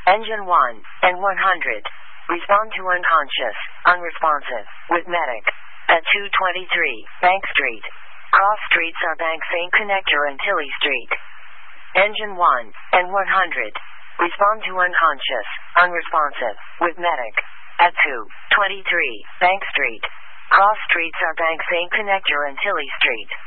Engine 1 and 100. Respond to unconscious, unresponsive, with medic. At 223 Bank Street. Cross streets are Bank St. Connector and Tilly Street. Engine 1 and 100. Respond to unconscious, unresponsive, with medic. At 223 Bank Street. Cross streets are Bank St. Connector and Tilly Street.